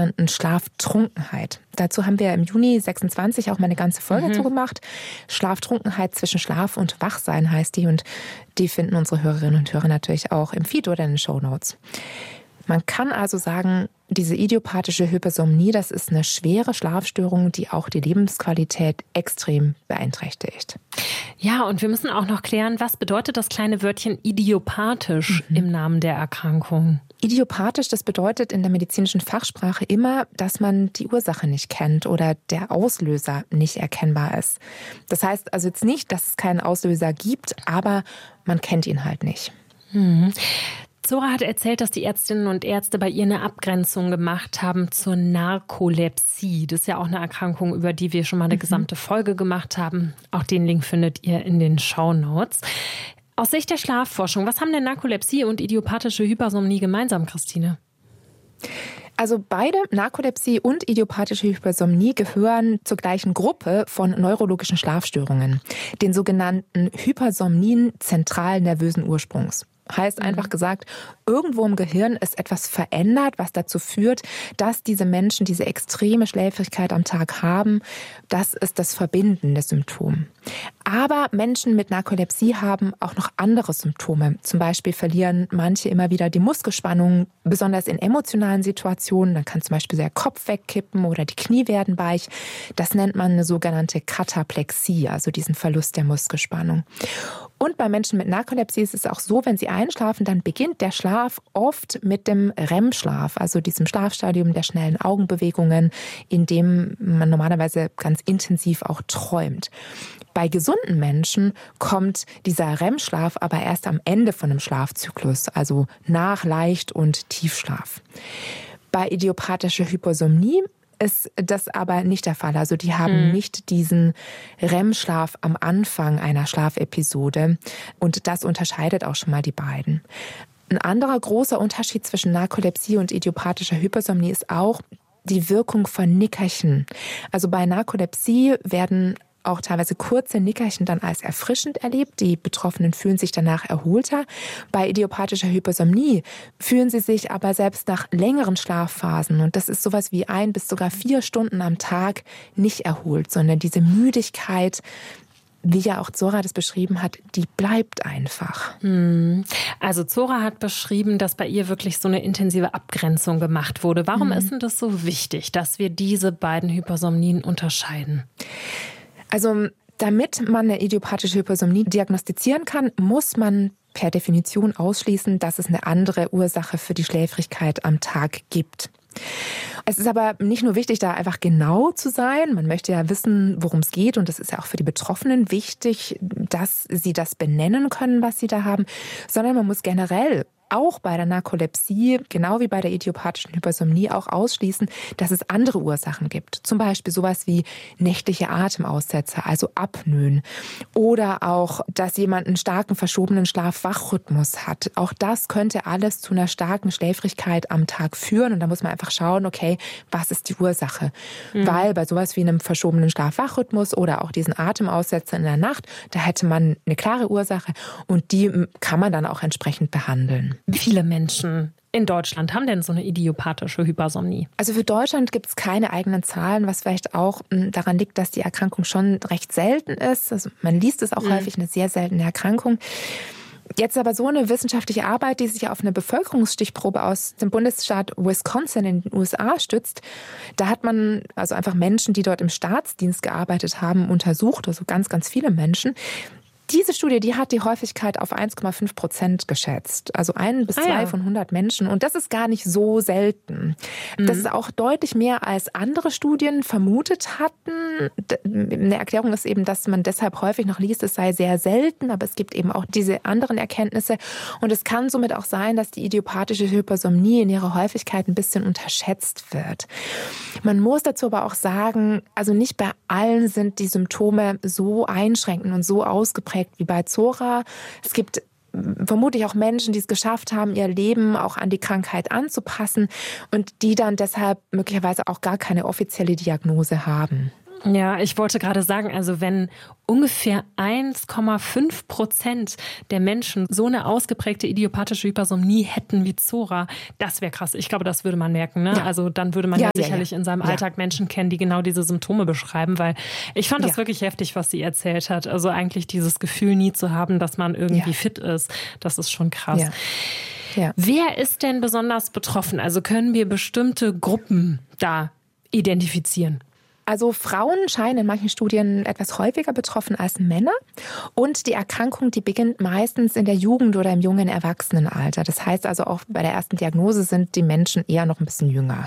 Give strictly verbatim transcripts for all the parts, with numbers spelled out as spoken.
sogenannten Schlaftrunkenheit. Dazu haben wir im Juni sechsundzwanzig auch mal eine ganze Folge mhm. zugemacht. Schlaftrunkenheit zwischen Schlaf und Wachsein heißt die und die finden unsere Hörerinnen und Hörer natürlich auch im Feed oder in den Shownotes. Man kann also sagen, diese idiopathische Hypersomnie, das ist eine schwere Schlafstörung, die auch die Lebensqualität extrem beeinträchtigt. Ja, und wir müssen auch noch klären, was bedeutet das kleine Wörtchen idiopathisch mhm. im Namen der Erkrankung? Idiopathisch, das bedeutet in der medizinischen Fachsprache immer, dass man die Ursache nicht kennt oder der Auslöser nicht erkennbar ist. Das heißt also jetzt nicht, dass es keinen Auslöser gibt, aber man kennt ihn halt nicht. Mhm. Zora hat erzählt, dass die Ärztinnen und Ärzte bei ihr eine Abgrenzung gemacht haben zur Narkolepsie. Das ist ja auch eine Erkrankung, über die wir schon mal eine mhm. gesamte Folge gemacht haben. Auch den Link findet ihr in den Shownotes. Aus Sicht der Schlafforschung, was haben denn Narkolepsie und idiopathische Hypersomnie gemeinsam, Christine? Also beide, Narkolepsie und idiopathische Hypersomnie, gehören zur gleichen Gruppe von neurologischen Schlafstörungen, den sogenannten Hypersomnien zentralen nervösen Ursprungs. Heißt einfach gesagt, irgendwo im Gehirn ist etwas verändert, was dazu führt, dass diese Menschen diese extreme Schläfrigkeit am Tag haben. Das ist das verbindende Symptom. Aber Menschen mit Narkolepsie haben auch noch andere Symptome. Zum Beispiel verlieren manche immer wieder die Muskelspannung, besonders in emotionalen Situationen. Dann kann zum Beispiel der Kopf wegkippen oder die Knie werden weich. Das nennt man eine sogenannte Kataplexie, also diesen Verlust der Muskelspannung. Und bei Menschen mit Narkolepsie ist es auch so, wenn sie einschlafen, dann beginnt der Schlaf oft mit dem R E M-Schlaf, also diesem Schlafstadium der schnellen Augenbewegungen, in dem man normalerweise ganz intensiv auch träumt. Bei gesunden Menschen kommt dieser R E M-Schlaf aber erst am Ende von einem Schlafzyklus, also nach Leicht- und Tiefschlaf. Bei idiopathischer Hypersomnie ist das aber nicht der Fall. Also die haben hm. nicht diesen R E M-Schlaf am Anfang einer Schlafepisode. Und das unterscheidet auch schon mal die beiden. Ein anderer großer Unterschied zwischen Narkolepsie und idiopathischer Hypersomnie ist auch die Wirkung von Nickerchen. Also bei Narkolepsie werden auch teilweise kurze Nickerchen dann als erfrischend erlebt. Die Betroffenen fühlen sich danach erholter. Bei idiopathischer Hypersomnie fühlen sie sich aber selbst nach längeren Schlafphasen, und das ist sowas wie ein bis sogar vier Stunden am Tag, nicht erholt, sondern diese Müdigkeit, wie ja auch Zora das beschrieben hat, die bleibt einfach. Also Zora hat beschrieben, dass bei ihr wirklich so eine intensive Abgrenzung gemacht wurde. Warum mhm. ist denn das so wichtig, dass wir diese beiden Hypersomnien unterscheiden? Also damit man eine idiopathische Hypersomnie diagnostizieren kann, muss man per Definition ausschließen, dass es eine andere Ursache für die Schläfrigkeit am Tag gibt. Es ist aber nicht nur wichtig, da einfach genau zu sein. Man möchte ja wissen, worum es geht. Und es ist ja auch für die Betroffenen wichtig, dass sie das benennen können, was sie da haben. Sondern man muss generell auch bei der Narkolepsie, genau wie bei der idiopathischen Hypersomnie, auch ausschließen, dass es andere Ursachen gibt. Zum Beispiel sowas wie nächtliche Atemaussetzer, also Apnoen. Oder auch, dass jemand einen starken verschobenen Schlaf-Wach-Rhythmus hat. Auch das könnte alles zu einer starken Schläfrigkeit am Tag führen. Und da muss man einfach schauen, okay, was ist die Ursache? Mhm. Weil bei sowas wie einem verschobenen Schlaf-Wach-Rhythmus oder auch diesen Atemaussetzer in der Nacht, da hätte man eine klare Ursache und die kann man dann auch entsprechend behandeln. Wie viele Menschen in Deutschland haben denn so eine idiopathische Hypersomnie? Also für Deutschland gibt es keine eigenen Zahlen, was vielleicht auch daran liegt, dass die Erkrankung schon recht selten ist. Also man liest es auch mhm. häufig, eine sehr seltene Erkrankung. Jetzt aber so eine wissenschaftliche Arbeit, die sich auf eine Bevölkerungsstichprobe aus dem Bundesstaat Wisconsin in den U S A stützt, da hat man also einfach Menschen, die dort im Staatsdienst gearbeitet haben, untersucht, also ganz, ganz viele Menschen. Diese Studie, die hat die Häufigkeit auf eins Komma fünf Prozent geschätzt. Also ein bis zwei ah, ja. von hundert Menschen. Und das ist gar nicht so selten. Mhm. Das ist auch deutlich mehr, als andere Studien vermutet hatten. Eine Erklärung ist eben, dass man deshalb häufig noch liest, es sei sehr selten. Aber es gibt eben auch diese anderen Erkenntnisse. Und es kann somit auch sein, dass die idiopathische Hypersomnie in ihrer Häufigkeit ein bisschen unterschätzt wird. Man muss dazu aber auch sagen, also nicht bei allen sind die Symptome so einschränkend und so ausgeprägt wie bei Zora. Es gibt vermutlich auch Menschen, die es geschafft haben, ihr Leben auch an die Krankheit anzupassen und die dann deshalb möglicherweise auch gar keine offizielle Diagnose haben. Ja, ich wollte gerade sagen, also wenn ungefähr eins Komma fünf Prozent der Menschen so eine ausgeprägte idiopathische Hypersomnie hätten wie Zora, das wäre krass. Ich glaube, das würde man merken. Ne? Ja. Also dann würde man ja, ja sicherlich ja, ja. in seinem Alltag ja. Menschen kennen, die genau diese Symptome beschreiben, weil ich fand das ja. wirklich heftig, was sie erzählt hat. Also eigentlich dieses Gefühl nie zu haben, dass man irgendwie ja. fit ist, das ist schon krass. Ja. Ja. Wer ist denn besonders betroffen? Also können wir bestimmte Gruppen da identifizieren? Also Frauen scheinen in manchen Studien etwas häufiger betroffen als Männer. Und die Erkrankung, die beginnt meistens in der Jugend oder im jungen Erwachsenenalter. Das heißt also auch bei der ersten Diagnose sind die Menschen eher noch ein bisschen jünger.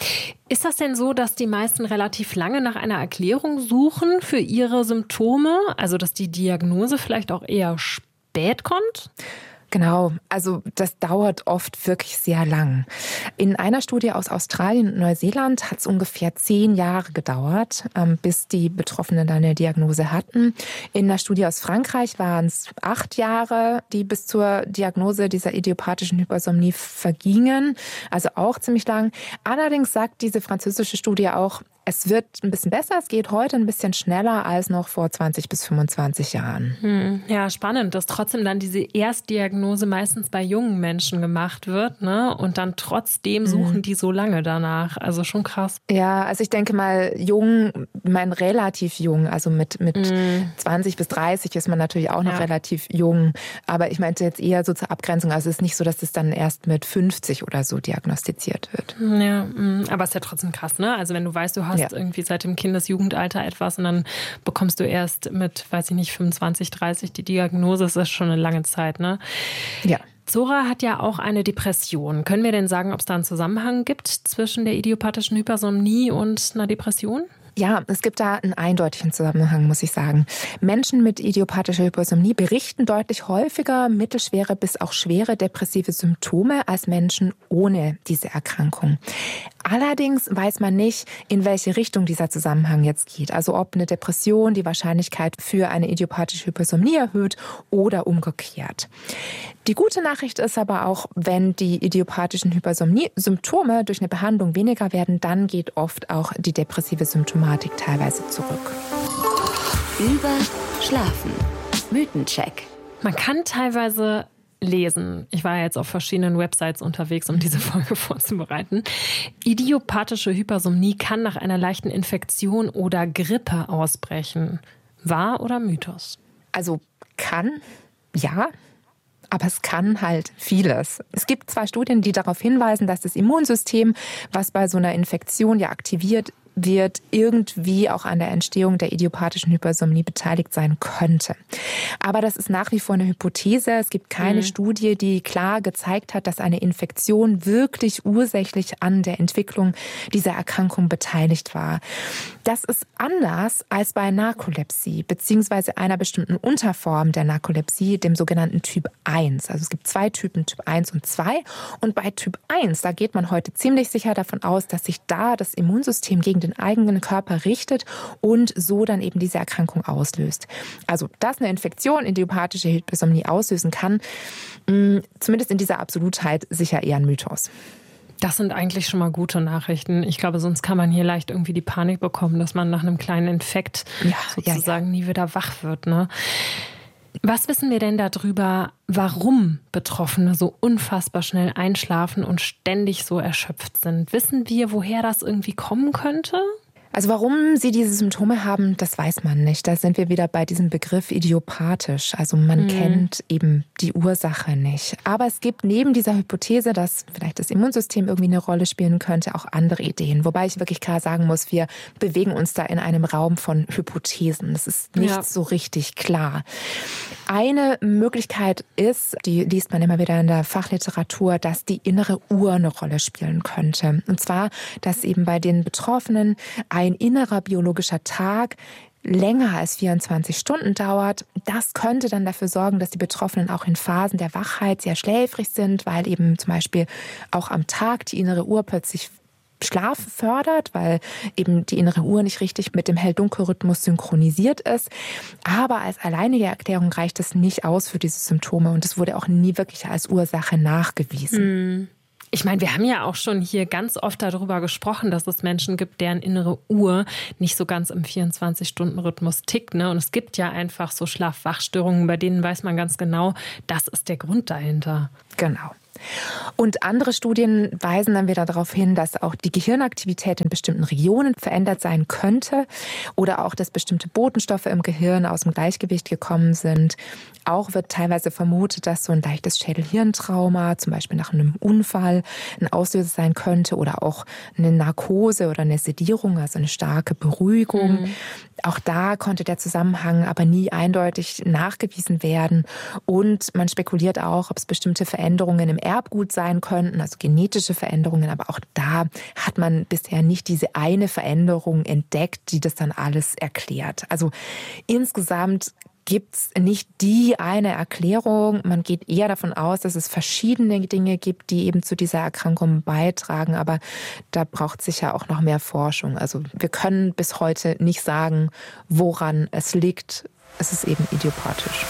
Ist das denn so, dass die meisten relativ lange nach einer Erklärung suchen für ihre Symptome? Also dass die Diagnose vielleicht auch eher spät kommt? Genau, also das dauert oft wirklich sehr lang. In einer Studie aus Australien und Neuseeland hat es ungefähr zehn Jahre gedauert, bis die Betroffenen dann eine Diagnose hatten. In einer Studie aus Frankreich waren es acht Jahre, die bis zur Diagnose dieser idiopathischen Hypersomnie vergingen, also auch ziemlich lang. Allerdings sagt diese französische Studie auch, es wird ein bisschen besser, es geht heute ein bisschen schneller als noch vor zwanzig bis fünfundzwanzig Jahren. Hm, ja, spannend, dass trotzdem dann diese Erstdiagnose meistens bei jungen Menschen gemacht wird, ne? Und dann trotzdem suchen mhm. die so lange danach. Also schon krass. Ja, also ich denke mal, jung, ich meine relativ jung, also mit, mit mhm. zwanzig bis dreißig ist man natürlich auch noch ja. relativ jung. Aber ich meinte jetzt eher so zur Abgrenzung, also es ist nicht so, dass das dann erst mit fünfzig oder so diagnostiziert wird. Ja, aber es ist ja trotzdem krass, ne? Also wenn du weißt, du hast Ja. irgendwie seit dem Kindesjugendalter etwas und dann bekommst du erst mit, weiß ich nicht, fünfundzwanzig, dreißig die Diagnose. Das ist schon eine lange Zeit, ne? Ja. Zora hat ja auch eine Depression. Können wir denn sagen, ob es da einen Zusammenhang gibt zwischen der idiopathischen Hypersomnie und einer Depression? Ja, es gibt da einen eindeutigen Zusammenhang, muss ich sagen. Menschen mit idiopathischer Hypersomnie berichten deutlich häufiger mittelschwere bis auch schwere depressive Symptome als Menschen ohne diese Erkrankung. Allerdings weiß man nicht, in welche Richtung dieser Zusammenhang jetzt geht. Also ob eine Depression die Wahrscheinlichkeit für eine idiopathische Hypersomnie erhöht oder umgekehrt. Die gute Nachricht ist aber auch, wenn die idiopathischen Hypersomnie-Symptome durch eine Behandlung weniger werden, dann geht oft auch die depressive Symptomatik teilweise zurück. Über Schlafen. Mythencheck. Man kann teilweise lesen. Ich war jetzt auf verschiedenen Websites unterwegs, um diese Folge vorzubereiten. Idiopathische Hypersomnie kann nach einer leichten Infektion oder Grippe ausbrechen. Wahr oder Mythos? Also kann, ja. Aber es kann halt vieles. Es gibt zwei Studien, die darauf hinweisen, dass das Immunsystem, was bei so einer Infektion ja aktiviert wird, irgendwie auch an der Entstehung der idiopathischen Hypersomnie beteiligt sein könnte. Aber das ist nach wie vor eine Hypothese. Es gibt keine mhm. Studie, die klar gezeigt hat, dass eine Infektion wirklich ursächlich an der Entwicklung dieser Erkrankung beteiligt war. Das ist anders als bei Narkolepsie, beziehungsweise einer bestimmten Unterform der Narkolepsie, dem sogenannten Typ eins. Also es gibt zwei Typen, Typ eins und zwei. Und bei Typ eins, da geht man heute ziemlich sicher davon aus, dass sich da das Immunsystem gegen den eigenen Körper richtet und so dann eben diese Erkrankung auslöst. Also, dass eine Infektion idiopathische Hypersomnie auslösen kann, zumindest in dieser Absolutheit sicher eher ein Mythos. Das sind eigentlich schon mal gute Nachrichten. Ich glaube, sonst kann man hier leicht irgendwie die Panik bekommen, dass man nach einem kleinen Infekt ja, sozusagen ja, ja. nie wieder wach wird, ne? Was wissen wir denn darüber, warum Betroffene so unfassbar schnell einschlafen und ständig so erschöpft sind? Wissen wir, woher das irgendwie kommen könnte? Also warum sie diese Symptome haben, das weiß man nicht. Da sind wir wieder bei diesem Begriff idiopathisch. Also man mhm. kennt eben die Ursache nicht. Aber es gibt neben dieser Hypothese, dass vielleicht das Immunsystem irgendwie eine Rolle spielen könnte, auch andere Ideen. Wobei ich wirklich klar sagen muss, wir bewegen uns da in einem Raum von Hypothesen. Das ist nicht ja. so richtig klar. Eine Möglichkeit ist, die liest man immer wieder in der Fachliteratur, dass die innere Uhr eine Rolle spielen könnte. Und zwar, dass eben bei den Betroffenen ein innerer biologischer Tag länger als vierundzwanzig Stunden dauert. Das könnte dann dafür sorgen, dass die Betroffenen auch in Phasen der Wachheit sehr schläfrig sind, weil eben zum Beispiel auch am Tag die innere Uhr plötzlich Schlaf fördert, weil eben die innere Uhr nicht richtig mit dem Hell-Dunkel-Rhythmus synchronisiert ist. Aber als alleinige Erklärung reicht es nicht aus für diese Symptome und es wurde auch nie wirklich als Ursache nachgewiesen. Hm. Ich meine, wir haben ja auch schon hier ganz oft darüber gesprochen, dass es Menschen gibt, deren innere Uhr nicht so ganz im vierundzwanzig-Stunden-Rhythmus tickt. Ne? Und es gibt ja einfach so Schlaf-Wach-Störungen, bei denen weiß man ganz genau, das ist der Grund dahinter. Genau. Und andere Studien weisen dann wieder darauf hin, dass auch die Gehirnaktivität in bestimmten Regionen verändert sein könnte oder auch, dass bestimmte Botenstoffe im Gehirn aus dem Gleichgewicht gekommen sind. Auch wird teilweise vermutet, dass so ein leichtes Schädel-Hirn-Trauma, zum Beispiel nach einem Unfall, ein Auslöser sein könnte oder auch eine Narkose oder eine Sedierung, also eine starke Beruhigung. Mhm. Auch da konnte der Zusammenhang aber nie eindeutig nachgewiesen werden. Und man spekuliert auch, ob es bestimmte Veränderungen im Erbgut sein könnten, also genetische Veränderungen. Aber auch da hat man bisher nicht diese eine Veränderung entdeckt, die das dann alles erklärt. Also insgesamt gibt es nicht die eine Erklärung. Man geht eher davon aus, dass es verschiedene Dinge gibt, die eben zu dieser Erkrankung beitragen. Aber da braucht es sicher auch noch mehr Forschung. Also wir können bis heute nicht sagen, woran es liegt. Es ist eben idiopathisch.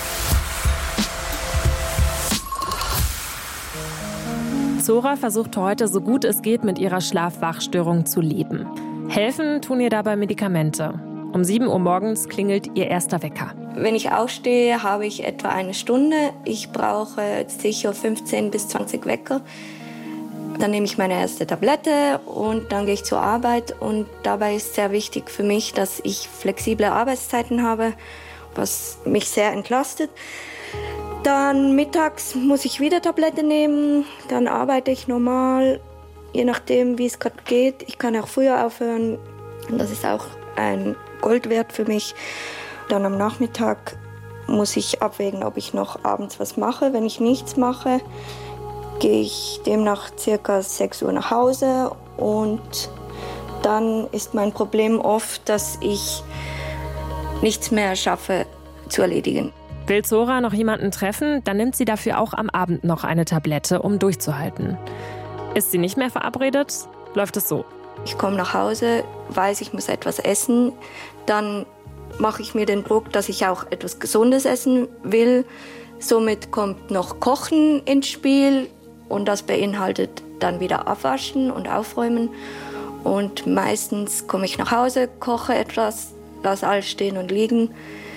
Zora versucht heute, so gut es geht, mit ihrer Schlaf-Wach-Störung zu leben. Helfen tun ihr dabei Medikamente. Um sieben Uhr morgens klingelt ihr erster Wecker. Wenn ich aufstehe, habe ich etwa eine Stunde. Ich brauche sicher fünfzehn bis zwanzig Wecker. Dann nehme ich meine erste Tablette und dann gehe ich zur Arbeit. Und dabei ist sehr wichtig für mich, dass ich flexible Arbeitszeiten habe, was mich sehr entlastet. Dann mittags muss ich wieder Tablette nehmen. Dann arbeite ich normal, je nachdem, wie es gerade geht. Ich kann auch früher aufhören. Und das ist auch ein Gold wert für mich. Dann am Nachmittag muss ich abwägen, ob ich noch abends was mache. Wenn ich nichts mache, gehe ich demnach circa sechs Uhr nach Hause. Und dann ist mein Problem oft, dass ich nichts mehr schaffe zu erledigen. Will Zora noch jemanden treffen, dann nimmt sie dafür auch am Abend noch eine Tablette, um durchzuhalten. Ist sie nicht mehr verabredet, läuft es so. Ich komme nach Hause, weiß, ich muss etwas essen. Dann mache ich mir den Druck, dass ich auch etwas Gesundes essen will. Somit kommt noch Kochen ins Spiel und das beinhaltet dann wieder Abwaschen und Aufräumen. Und meistens komme ich nach Hause, koche etwas, lasse alles stehen und liegen,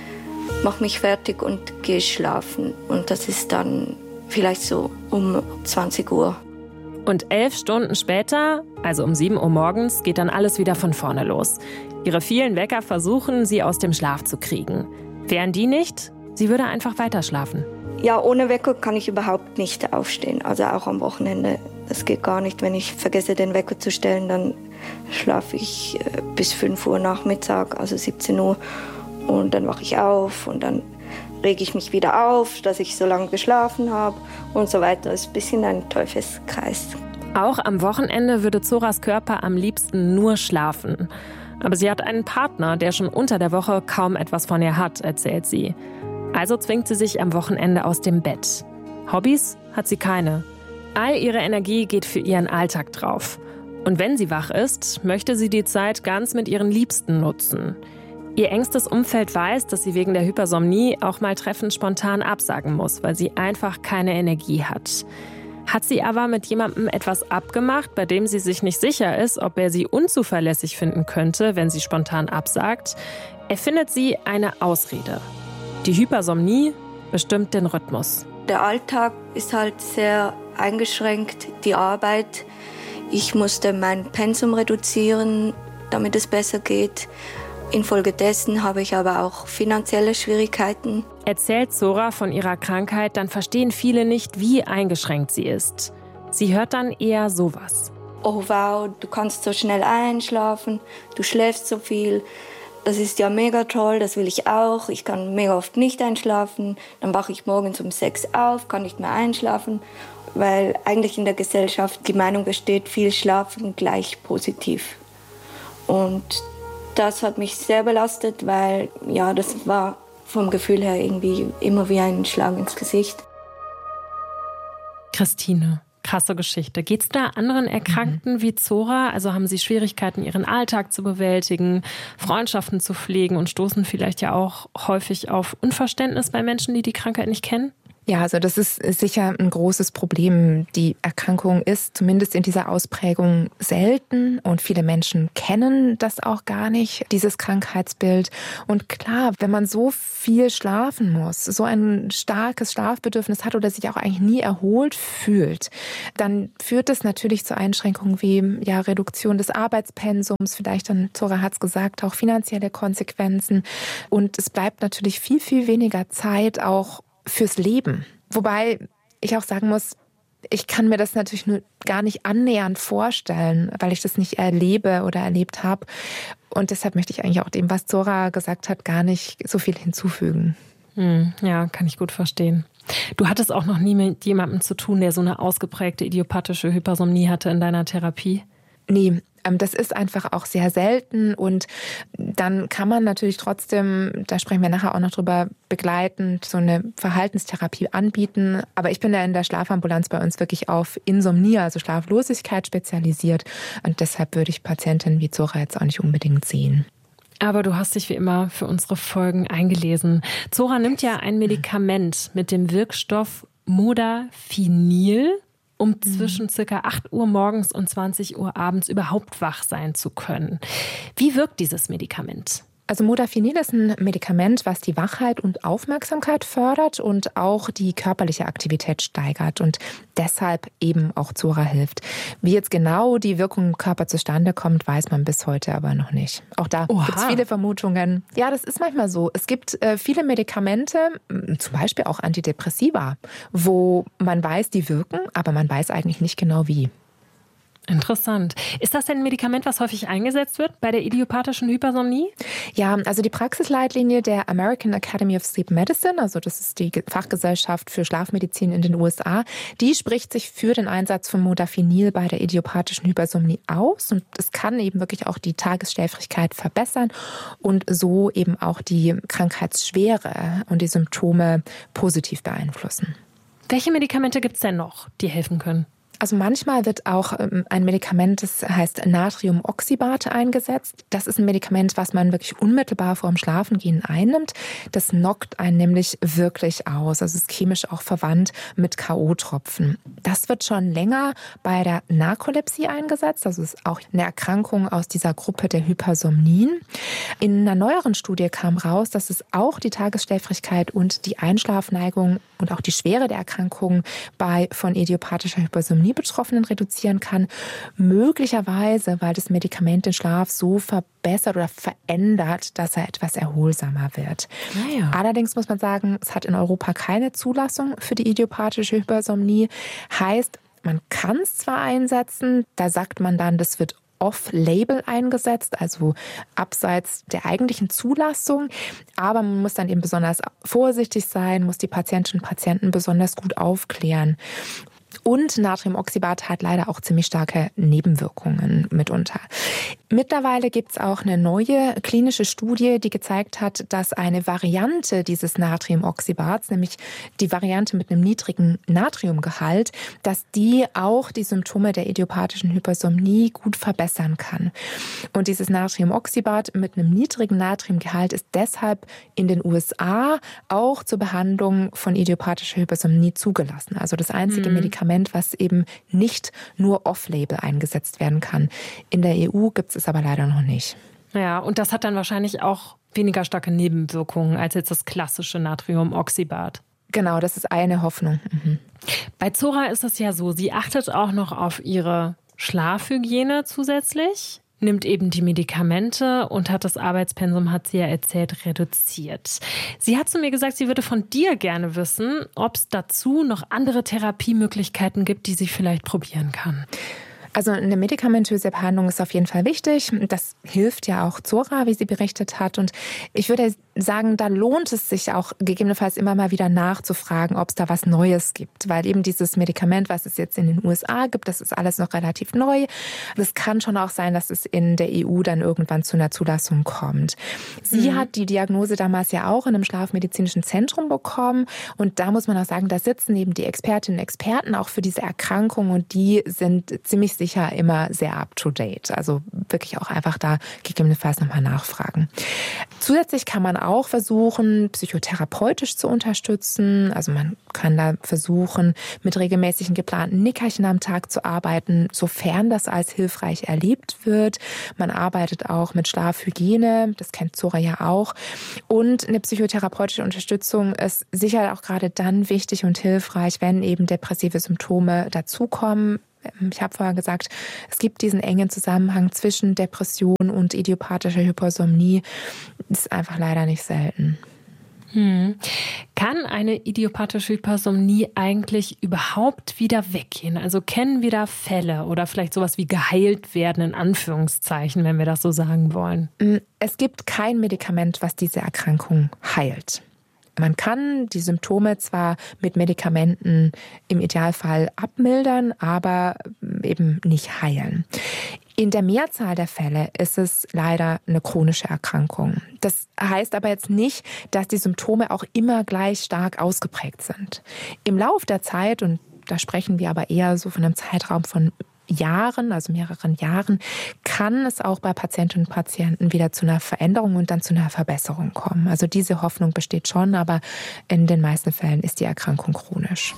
mache mich fertig und gehe schlafen. Und das ist dann vielleicht so um zwanzig Uhr. Und elf Stunden später, also um sieben Uhr morgens, geht dann alles wieder von vorne los. Ihre vielen Wecker versuchen, sie aus dem Schlaf zu kriegen. Wären die nicht, sie würde einfach weiter schlafen. Ja, ohne Wecker kann ich überhaupt nicht aufstehen. Also auch am Wochenende. Das geht gar nicht. Wenn ich vergesse, den Wecker zu stellen, dann schlafe ich bis fünf Uhr Nachmittag, also siebzehn Uhr. Und dann wache ich auf und dann rege ich mich wieder auf, dass ich so lange geschlafen habe und so weiter. Das ist ein bisschen ein Teufelskreis. Auch am Wochenende würde Zoras Körper am liebsten nur schlafen. Aber sie hat einen Partner, der schon unter der Woche kaum etwas von ihr hat, erzählt sie. Also zwingt sie sich am Wochenende aus dem Bett. Hobbys hat sie keine. All ihre Energie geht für ihren Alltag drauf. Und wenn sie wach ist, möchte sie die Zeit ganz mit ihren Liebsten nutzen. Ihr engstes Umfeld weiß, dass sie wegen der Hypersomnie auch mal Treffen spontan absagen muss, weil sie einfach keine Energie hat. Hat sie aber mit jemandem etwas abgemacht, bei dem sie sich nicht sicher ist, ob er sie unzuverlässig finden könnte, wenn sie spontan absagt, erfindet sie eine Ausrede. Die Hypersomnie bestimmt den Rhythmus. Der Alltag ist halt sehr eingeschränkt, die Arbeit. Ich musste mein Pensum reduzieren, damit es besser geht. Infolgedessen habe ich aber auch finanzielle Schwierigkeiten. Erzählt Zora von ihrer Krankheit, dann verstehen viele nicht, wie eingeschränkt sie ist. Sie hört dann eher sowas. Oh wow, du kannst so schnell einschlafen, du schläfst so viel. Das ist ja mega toll, das will ich auch. Ich kann mega oft nicht einschlafen. Dann wache ich morgens um sechs auf, kann nicht mehr einschlafen. Weil eigentlich in der Gesellschaft die Meinung besteht, viel schlafen gleich positiv. Und das hat mich sehr belastet, weil ja, das war vom Gefühl her irgendwie immer wie ein Schlag ins Gesicht. Christine, krasse Geschichte. Geht es da anderen Erkrankten mhm. wie Zora? Also haben sie Schwierigkeiten, ihren Alltag zu bewältigen, Freundschaften zu pflegen und stoßen vielleicht ja auch häufig auf Unverständnis bei Menschen, die die Krankheit nicht kennen? Ja, also das ist sicher ein großes Problem. Die Erkrankung ist zumindest in dieser Ausprägung selten und viele Menschen kennen das auch gar nicht, dieses Krankheitsbild. Und klar, wenn man so viel schlafen muss, so ein starkes Schlafbedürfnis hat oder sich auch eigentlich nie erholt fühlt, dann führt das natürlich zu Einschränkungen wie ja, Reduktion des Arbeitspensums, vielleicht dann, Zora hat es gesagt, auch finanzielle Konsequenzen. Und es bleibt natürlich viel, viel weniger Zeit auch fürs Leben. Wobei ich auch sagen muss, ich kann mir das natürlich nur gar nicht annähernd vorstellen, weil ich das nicht erlebe oder erlebt habe. Und deshalb möchte ich eigentlich auch dem, was Zora gesagt hat, gar nicht so viel hinzufügen. Hm, ja, kann ich gut verstehen. Du hattest auch noch nie mit jemandem zu tun, der so eine ausgeprägte idiopathische Hypersomnie hatte in deiner Therapie? Nee, das ist einfach auch sehr selten und dann kann man natürlich trotzdem, da sprechen wir nachher auch noch drüber, begleitend so eine Verhaltenstherapie anbieten. Aber ich bin ja in der Schlafambulanz bei uns wirklich auf Insomnie, also Schlaflosigkeit spezialisiert und deshalb würde ich Patientinnen wie Zora jetzt auch nicht unbedingt sehen. Aber du hast dich wie immer für unsere Folgen eingelesen. Zora nimmt ja ein Medikament mit dem Wirkstoff Modafinil, um zwischen circa acht Uhr morgens und zwanzig Uhr abends überhaupt wach sein zu können. Wie wirkt dieses Medikament? Also Modafinil ist ein Medikament, was die Wachheit und Aufmerksamkeit fördert und auch die körperliche Aktivität steigert und deshalb eben auch Zora hilft. Wie jetzt genau die Wirkung im Körper zustande kommt, weiß man bis heute aber noch nicht. Auch da gibt es viele Vermutungen. Ja, das ist manchmal so. Es gibt äh, viele Medikamente, zum Beispiel auch Antidepressiva, wo man weiß, die wirken, aber man weiß eigentlich nicht genau wie. Interessant. Ist das denn ein Medikament, was häufig eingesetzt wird bei der idiopathischen Hypersomnie? Ja, also die Praxisleitlinie der American Academy of Sleep Medicine, also das ist die Fachgesellschaft für Schlafmedizin in den U S A, die spricht sich für den Einsatz von Modafinil bei der idiopathischen Hypersomnie aus. Und es kann eben wirklich auch die Tagesschläfrigkeit verbessern und so eben auch die Krankheitsschwere und die Symptome positiv beeinflussen. Welche Medikamente gibt es denn noch, die helfen können? Also manchmal wird auch ein Medikament, das heißt Natriumoxybat, eingesetzt. Das ist ein Medikament, was man wirklich unmittelbar vor dem Schlafengehen einnimmt. Das knockt einen nämlich wirklich aus. Also es ist chemisch auch verwandt mit K O-Tropfen. Das wird schon länger bei der Narkolepsie eingesetzt. Also es ist auch eine Erkrankung aus dieser Gruppe der Hypersomnien. In einer neueren Studie kam raus, dass es auch die Tagesschläfrigkeit und die Einschlafneigung und auch die Schwere der Erkrankung bei von idiopathischer Hypersomnie Betroffenen reduzieren kann, möglicherweise, weil das Medikament den Schlaf so verbessert oder verändert, dass er etwas erholsamer wird. Naja. Allerdings muss man sagen, es hat in Europa keine Zulassung für die idiopathische Hypersomnie. Heißt, man kann es zwar einsetzen, da sagt man dann, das wird off-label eingesetzt, also abseits der eigentlichen Zulassung. Aber man muss dann eben besonders vorsichtig sein, muss die Patientinnen und Patienten besonders gut aufklären. Und Natriumoxybat hat leider auch ziemlich starke Nebenwirkungen mitunter. Mittlerweile gibt es auch eine neue klinische Studie, die gezeigt hat, dass eine Variante dieses Natriumoxybats, nämlich die Variante mit einem niedrigen Natriumgehalt, dass die auch die Symptome der idiopathischen Hypersomnie gut verbessern kann. Und dieses Natriumoxybat mit einem niedrigen Natriumgehalt ist deshalb in den U S A auch zur Behandlung von idiopathischer Hypersomnie zugelassen. Also das einzige mhm. Medikament, was eben nicht nur off-label eingesetzt werden kann. In der E U gibt es es aber leider noch nicht. Ja, und das hat dann wahrscheinlich auch weniger starke Nebenwirkungen als jetzt das klassische Natriumoxybat. Genau, das ist eine Hoffnung. Mhm. Bei Zora ist es ja so, sie achtet auch noch auf ihre Schlafhygiene zusätzlich, nimmt eben die Medikamente und hat das Arbeitspensum, hat sie ja erzählt, reduziert. Sie hat zu mir gesagt, sie würde von dir gerne wissen, ob es dazu noch andere Therapiemöglichkeiten gibt, die sie vielleicht probieren kann. Also eine medikamentöse Behandlung ist auf jeden Fall wichtig. Das hilft ja auch Zora, wie sie berichtet hat. Und ich würde sagen, da lohnt es sich auch gegebenenfalls immer mal wieder nachzufragen, ob es da was Neues gibt. Weil eben dieses Medikament, was es jetzt in den U S A gibt, das ist alles noch relativ neu. Es kann schon auch sein, dass es in der E U dann irgendwann zu einer Zulassung kommt. Sie mhm. hat die Diagnose damals ja auch in einem schlafmedizinischen Zentrum bekommen. Und da muss man auch sagen, da sitzen eben die Expertinnen und Experten auch für diese Erkrankung. Und die sind ziemlich sicher immer sehr up-to-date. Also wirklich auch einfach da gegebenenfalls nochmal nachfragen. Zusätzlich kann man auch versuchen, psychotherapeutisch zu unterstützen. Also man kann da versuchen, mit regelmäßigen geplanten Nickerchen am Tag zu arbeiten, sofern das als hilfreich erlebt wird. Man arbeitet auch mit Schlafhygiene, das kennt Zora ja auch. Und eine psychotherapeutische Unterstützung ist sicher auch gerade dann wichtig und hilfreich, wenn eben depressive Symptome dazukommen. Ich habe vorher gesagt, es gibt diesen engen Zusammenhang zwischen Depression und idiopathischer Hypersomnie. Das ist einfach leider nicht selten. Hm. Kann eine idiopathische Hypersomnie eigentlich überhaupt wieder weggehen? Also kennen wir da Fälle oder vielleicht sowas wie geheilt werden, in Anführungszeichen, wenn wir das so sagen wollen? Es gibt kein Medikament, was diese Erkrankung heilt. Man kann die Symptome zwar mit Medikamenten im Idealfall abmildern, aber eben nicht heilen. In der Mehrzahl der Fälle ist es leider eine chronische Erkrankung. Das heißt aber jetzt nicht, dass die Symptome auch immer gleich stark ausgeprägt sind. Im Lauf der Zeit, und da sprechen wir aber eher so von einem Zeitraum von Jahren, also mehreren Jahren, kann es auch bei Patientinnen und Patienten wieder zu einer Veränderung und dann zu einer Verbesserung kommen. Also diese Hoffnung besteht schon, aber in den meisten Fällen ist die Erkrankung chronisch.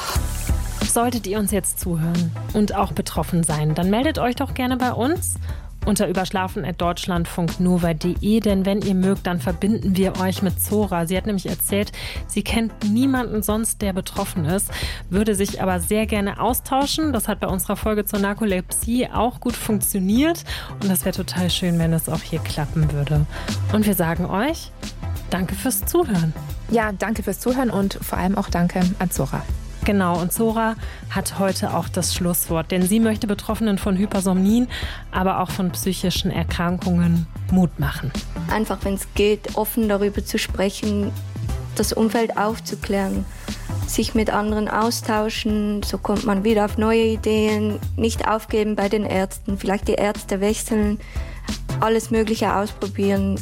Solltet ihr uns jetzt zuhören und auch betroffen sein, dann meldet euch doch gerne bei uns unter überschlafen at deutschlandfunknova punkt de, denn wenn ihr mögt, dann verbinden wir euch mit Zora. Sie hat nämlich erzählt, sie kennt niemanden sonst, der betroffen ist, würde sich aber sehr gerne austauschen. Das hat bei unserer Folge zur Narkolepsie auch gut funktioniert und das wäre total schön, wenn es auch hier klappen würde. Und wir sagen euch, danke fürs Zuhören. Ja, danke fürs Zuhören und vor allem auch danke an Zora. Genau, und Zora hat heute auch das Schlusswort, denn sie möchte Betroffenen von Hypersomnien, aber auch von psychischen Erkrankungen Mut machen. Einfach, wenn es geht, offen darüber zu sprechen, das Umfeld aufzuklären, sich mit anderen austauschen, so kommt man wieder auf neue Ideen, nicht aufgeben bei den Ärzten, vielleicht die Ärzte wechseln, alles Mögliche ausprobieren.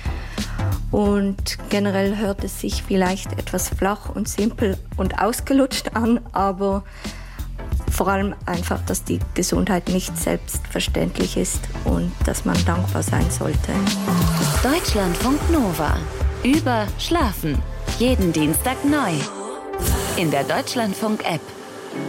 Und generell hört es sich vielleicht etwas flach und simpel und ausgelutscht an, aber vor allem einfach, dass die Gesundheit nicht selbstverständlich ist und dass man dankbar sein sollte. Deutschlandfunk Nova. Über Schlafen. Jeden Dienstag neu. In der Deutschlandfunk-App.